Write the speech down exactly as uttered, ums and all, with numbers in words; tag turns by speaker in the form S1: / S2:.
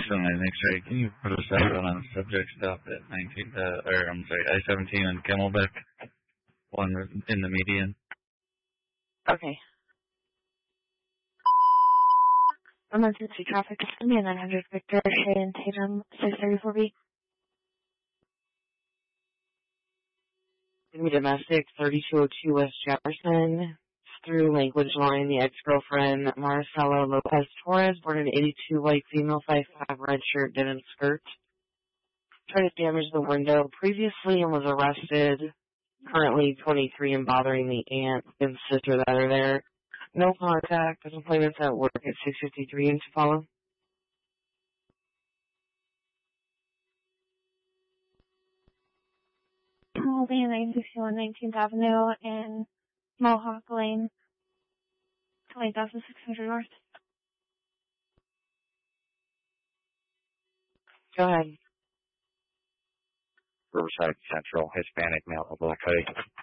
S1: on an X-ray. Can you put a second on subject stop at nineteen, uh, or I'm sorry, I seventeen on Camelback, one in the median?
S2: Okay. Emergency traffic, nine hundred Victor, Cheyenne Tatum, six thirty-four B.
S3: Give me domestic, thirty-two oh two West Jefferson, through language line, the ex-girlfriend, Marcela Lopez Torres, born in eighty-two, white female, five five, red shirt, denim skirt. Tried to damage the window previously and was arrested. Currently twenty-three and bothering the aunt and sister that are there. No contact. His appointment's at work at six fifty-three in Tupelo.
S2: Holding nine sixty-one nineteenth Avenue and Mohawk Lane, twenty thousand six hundred North.
S3: Go ahead.
S4: Riverside Central, Hispanic male, black hoodie.